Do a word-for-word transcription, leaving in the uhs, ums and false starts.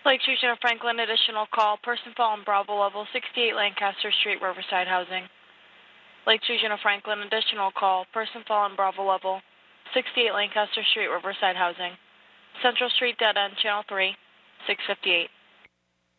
Lakes Region of Franklin, additional call. Person fallen Bravo level sixty-eight Lancaster Street, Riverside Housing. Lakes Region of Franklin, additional call. Person fallen Bravo level sixty-eight Lancaster Street, Riverside Housing. Central Street, dead end, channel three, six fifty-eight.